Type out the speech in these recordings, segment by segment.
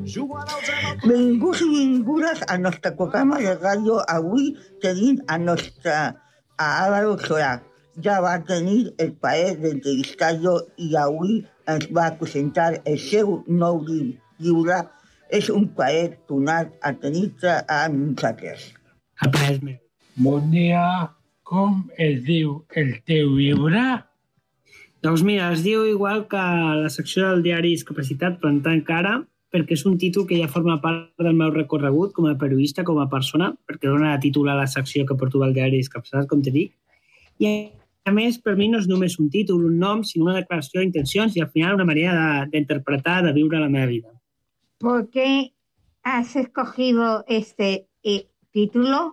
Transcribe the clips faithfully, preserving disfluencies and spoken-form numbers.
Benvinguts i benvingudes al nostre programa de ràdio. Avui tenim a nostra a Álvaro Solà. Ja va tenir el plaer d'entrevistar-lo i avui ens va presentar el seu nou llibre. És un plaer tornar a tenir-te amb nosaltres. A plaer meu. Bon dia. Com es diu el teu llibre? Doncs mira, es diu igual que la secció del diari Discapacitat, Plantant Cara, perquè és un títol que ja forma part del meu recorregut com a periodista, com a persona, perquè dona títol a la secció que porto al diari Discapacitat, com te dic. I a més, per mi no és només un títol, un nom, sinó una declaració d'intencions i al final una manera d'interpretar, de viure la meva vida. ¿Por qué has escogido este eh, título?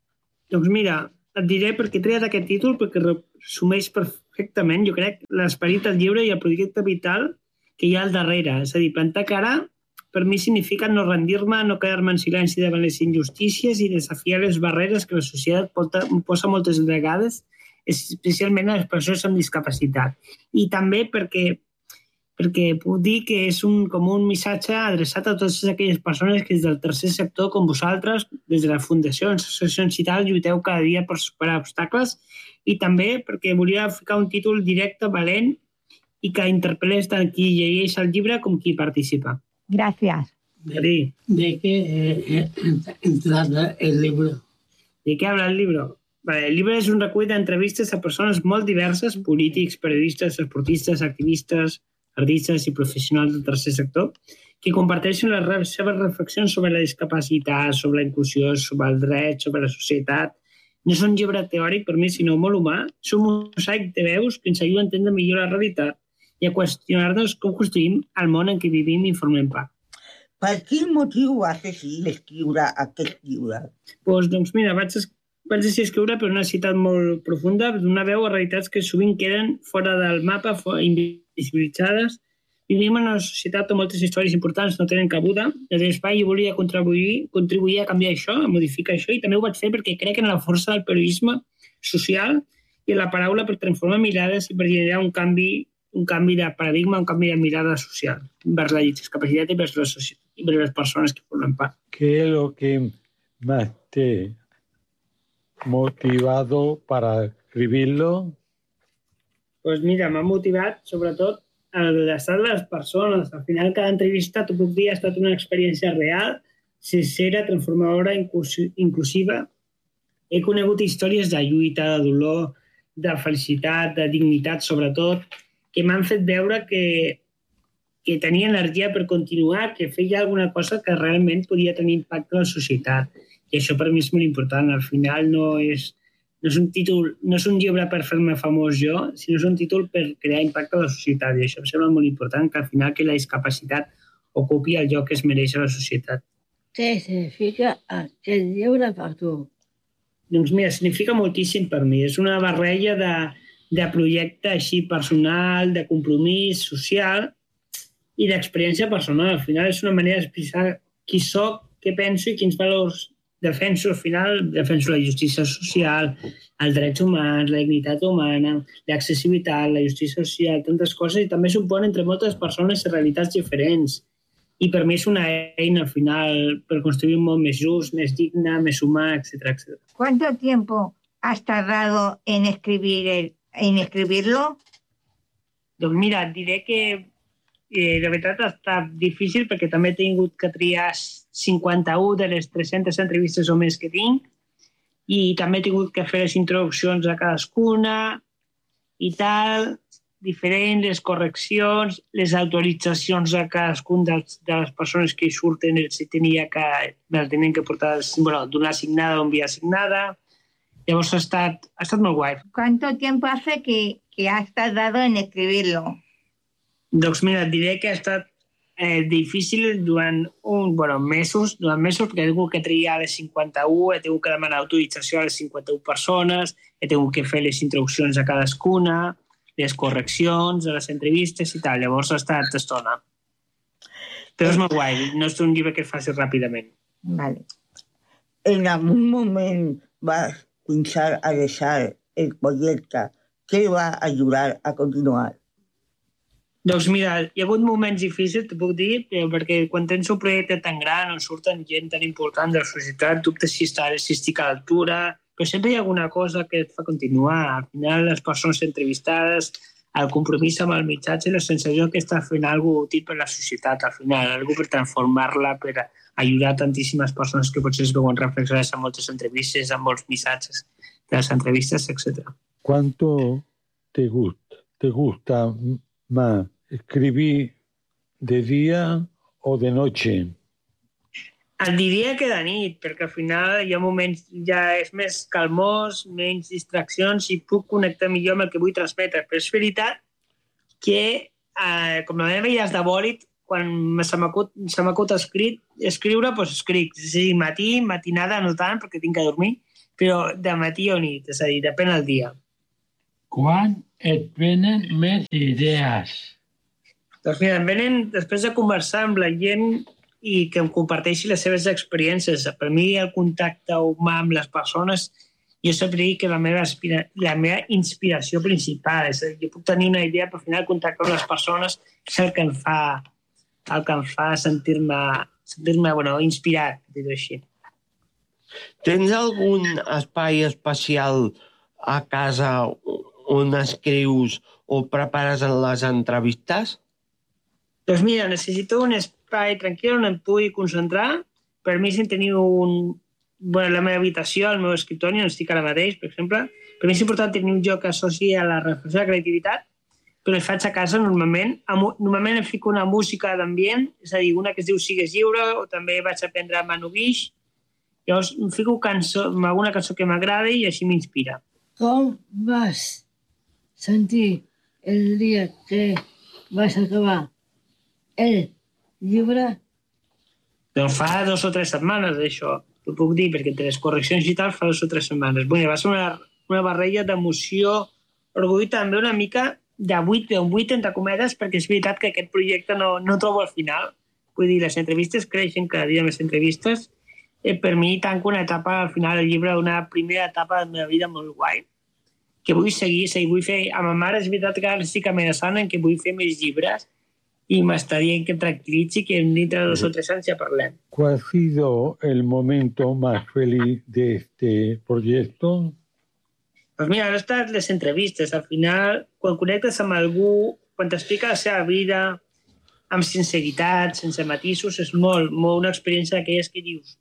Doncs mira, et diré perquè he triat aquest títol perquè resumeix perfectament, jo crec, l'esperit del llibre i el projecte vital que hi ha al darrere. És a dir, plantar cara, per mi significa no rendir-me, no quedar-me en silenci davant les injustícies i desafiar les barreres que la societat posa moltes vegades, especialment a les persones amb discapacitat. I també perquè, perquè puc dir que és un, com un missatge adreçat a totes aquelles persones que des del tercer sector, com vosaltres, des de les fundacions, associacions i tal, lluiteu cada dia per superar obstacles, i també perquè volia ficar un títol directe, valent, i que interpel·lés tant qui llegeix el llibre com qui participa. Gracias. ¿De, ¿De qué eh, eh, trata el libro? ¿De qué habla el libro? Vale, el llibre és un recull d'entrevistes a persones molt diverses, polítics, periodistes, esportistes, activistes, artistes i professionals del tercer sector, que comparteixen les seves reflexions sobre la discapacitat, sobre la inclusió, sobre el dret, sobre la societat. No és un llibre teòric per mi, sinó molt humà. És un mosaic de veus que ens ajuda a entendre millor la realitat i a qüestionar-nos com construïm el món en què vivim i formem part. Per quin motiu vas decidir escriure aquest llibre? Pues, doncs mira, vaig, vaig decidir escriure per una necessitat molt profunda d'una veu a realitats que sovint queden fora del mapa, invisibilitzades. Vivim en una societat on moltes històries importants no tenen cabuda. Des de l'espai jo volia contribuir, contribuir a canviar això, a modificar això, i també ho vaig fer perquè crec en la força del periodisme social i en la paraula per transformar mirades i per generar un canvi un canvi de paradigma, un canvi de mirada social vers la discapacitat i vers les, i vers les persones que formen part. ¿Qué es lo que más te ha motivado para escribirlo? Pues mira, m'ha motivat sobretot l'estat de les persones. Al final, cada entrevista, t'ho puc dir, ha estat una experiència real, sincera, transformadora, inclusiva. He conegut històries de lluita, de dolor, de felicitat, de dignitat, sobretot, que m'han fet veure que, que tenia energia per continuar, que feia alguna cosa que realment podia tenir impacte en la societat. I això per mi és molt important. Al final no és, no és un títol, no és un llibre per fer-me famós jo, sinó és un títol per crear impacte a la societat. I això em sembla molt important, que al final que la discapacitat ocupi el lloc que es mereix a la societat. Què significa aquest llibre per tu? Doncs mira, significa moltíssim per mi. És una barreja de de projecte així personal, de compromís social i d'experiència personal. Al final és una manera d'expressar qui soc, què penso i quins valors defenso. Al final defenso la justícia social, els drets humans, la dignitat humana, l'accessibilitat, la justícia social, tantes coses, i també és un pont entre moltes persones i realitats diferents. I per mi és una eina, al final, per construir un món més just, més digne, més humà, etcètera, etcètera. ¿Cuánto tiempo has tardado en escribir el en escribirlo? Doncs mira, et diré que eh, de veritat ha estat difícil perquè també he tingut que triar cinquanta-una de les tres-centes entrevistes o més que tinc i també he tingut que fer les introduccions a cadascuna i tal, diferents, les correccions, les autoritzacions a cadascun dels, de les persones que hi surten, els tenia que, els tenien que portar, bueno, donar signada o enviar signada. Llavors ha estat, ha estat molt guai. ¿Cuánto tiempo hace que, que has tardado en escribirlo? Doncs mira, et diré que ha estat eh, difícil durant un, bueno, mesos, durant mesos, perquè he tingut que triar les cinquanta-una, he tingut que demanar autorització a les cinquanta-una persones, he tingut que fer les introduccions a cadascuna, les correccions, a les entrevistes i tal. Llavors ha estat estona. Però és molt guai, no és un llibre que es faci ràpidament. Vale. En algun moment vas pensar a deixar el projecte, què va ajudar a continuar? Doncs mira, hi ha hagut moments difícils, t'ho puc dir, perquè quan tens un projecte tan gran on surten gent tan important de la societat, dubtes si, estar, si estic a l'altura, però sempre hi ha alguna cosa que et fa continuar. Al final, les persones entrevistades, el compromís amb el missatge i la sensació que està fent alguna cosa útil per la societat, al final, alguna per transformar-la, per ajudar tantíssimes persones que potser es veuen reflexionades en moltes entrevistes, en molts missatges de les entrevistes, etcètera. ¿Cuánto te gusta, te gusta más escribir de día o de noche? Et diria que de nit, perquè al final hi ha moments, ja és més calmós, menys distraccions i puc connectar millor amb el que vull transmetre. Però és veritat que, eh, com la meva vida és de bòlit, quan se m'acut, se m'acut escrit, escriure, doncs escric. És a dir, matí, matinada, no tant, perquè tinc que dormir, però de matí o nit, és a dir, depèn del dia. Quan et venen més idees? Doncs mira, em venen després de conversar amb la gent i que em comparteixi les seves experiències. Per mi el contacte humà amb les persones, jo sempre dic que la meva, la meva inspiració principal. És a dir, jo puc tenir una idea, però al final el contacte amb les persones és el que em fa, el que em fa sentir-me sentir-me, bueno, inspirat, dir-ho així. Tens algun espai especial a casa on escrius o prepares les entrevistes? Doncs mira, necessito un espai tranquil on em pugui concentrar. Per mi, si teniu un... bueno, la meva habitació, el meu escriptori, on estic ara mateix, per exemple, per mi és important tenir un lloc que associï a la reflexió i la creativitat, però el faig a casa normalment. Normalment em fico una música d'ambient, és a dir, una que es diu Sigues lliure, o també vaig aprendre Manu Guix. Llavors em fico cançó, amb alguna cançó que m'agrada i així m'inspira. Com vas sentir el dia que vas acabar el llibre? Doncs fa dos o tres setmanes, això. T'ho puc dir, perquè entre les correccions i tal fa dos o tres setmanes. Bueno, va ser una, una barreja d'emoció, orgull, també una mica de buit, d'un buit entre cometes, perquè és veritat que aquest projecte no, no trobo al final. Vull dir, les entrevistes creixen cada dia més entrevistes. Eh, per mi tanco una etapa al final del llibre, una primera etapa de la meva vida molt guai, que vull seguir, seguir, vull fer... A ma mare és veritat que ara estic amenaçant en que vull fer més llibres y m'està dient que em tranquil·litzi, que dintre de dos o tres anys ja parlem. ¿Cuál ha sido el momento más feliz de este proyecto? Pues mira, han estat les entrevistes. Al final, quan connectes amb algú, quan t'explica la seva vida, amb sinceritat, sense matisos, és molt, molt una experiència d'aquelles que dius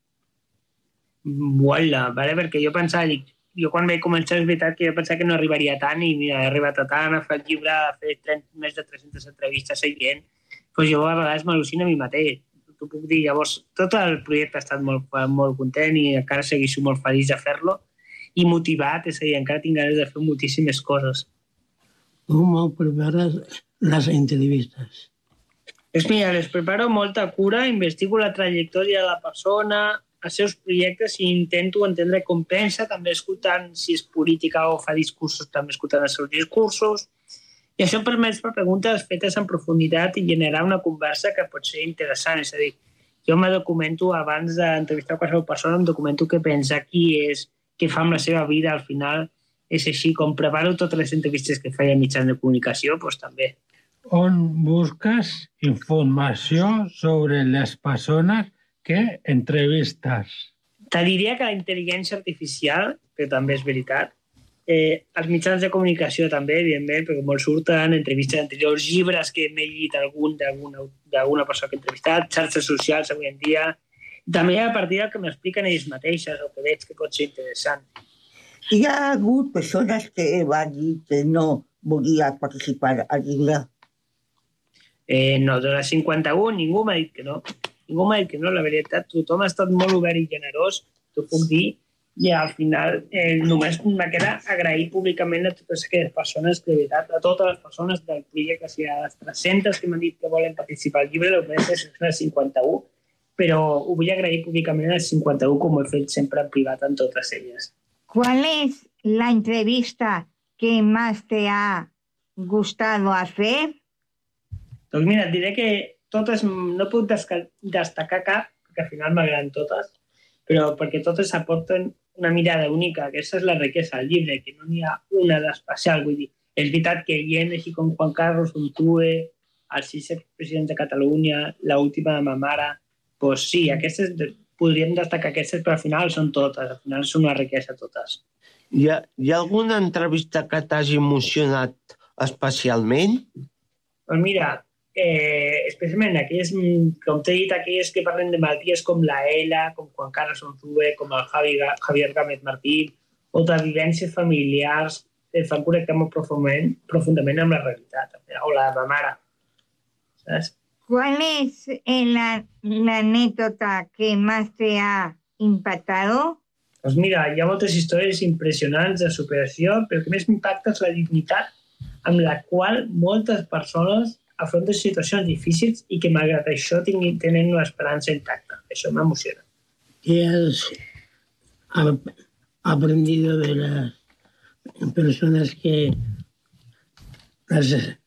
uala, vale? Perquè jo pensava, dic, jo quan vaig començar és veritat que jo pensava que no arribaria tant i mira, he arribat a tant, a fer el llibre, a fer trenta, més de tres-centes entrevistes a gent, doncs jo a vegades m'al·lucino a mi mateix. T'ho puc dir, llavors, tot el projecte ha estat molt, molt content i encara segueixo molt feliç de fer-lo i motivat, és a dir, encara tinc ganes de fer moltíssimes coses. Com prepares les entrevistes? Pues mira, les preparo amb molta cura, investigo la trajectòria de la persona, els seus projectes i intento entendre com pensa, també escoltant si és política o fa discursos, també escoltant els seus discursos. I això em permet fer preguntes fetes en profunditat i generar una conversa que pot ser interessant. És a dir, jo me documento, abans d'entrevistar qualsevol persona, em documento què pensa, qui és, què fa amb la seva vida. Al final és així, com preparo totes les entrevistes que faig a mitjans de comunicació, doncs també. On busques informació sobre les persones que entrevistes? Te diria que la intel·ligència artificial, que també és veritat, eh, els mitjans de comunicació també, evidentment, perquè molts surten, entrevistes anteriors, llibres que m'he llegit algun d'alguna persona que he entrevistat, xarxes socials avui en dia, també a partir del que m'expliquen ells mateixes o que veig que pot ser interessant. Hi ha hagut persones que van dir que no volia participar al llibre? Eh, no, de les cinquanta-u ningú m'ha dit que no. Ningú m'ha dit que no, la veritat. Tothom ha estat molt obert i generós, t'ho puc dir, i al final eh, només me queda agrair públicament a totes aquelles persones, de veritat, a totes les persones del projecte, o sigui, a les tres-centes que m'han dit que volen participar al llibre, el més és les cinquanta-u, però ho vull agrair públicament a les cinquanta-u, com ho he fet sempre en privat en totes elles. ¿Cuál es la entrevista que más te ha gustado hacer? Doncs mira, et diré que totes, no puc destacar cap, perquè al final m'agraden totes, però perquè totes aporten una mirada única, aquesta és la riquesa del llibre, que no n'hi ha una d'especial, vull dir, és veritat que gent així com Juan Carlos Untue el sis president de Catalunya, l'última de ma mare. Doncs sí, aquestes, podríem destacar aquestes, però al final són totes, al final són una riquesa totes. Hi ha, hi ha alguna entrevista que t'hagi emocionat especialment? Doncs mira, eh, especialment aquelles, com t'he dit, aquelles que parlen de malalties com la Ela, com Juan Carlos Unzue, com el Javi, Javier Gámez Martí, o de vivències familiars que fan connectar molt profundament, profundament amb la realitat, o la de ma mare. ¿Sabes? ¿Cuál es la, la anécdota que más te ha impactado? Doncs mira, hi ha moltes històries impressionants de superació, però el que més m'impacta és la dignitat amb la qual moltes persones afronten situacions difícils i que malgrat això tinguin, tenen una esperança intacta. Això m'emociona. ¿Qué has aprendido de las personas que las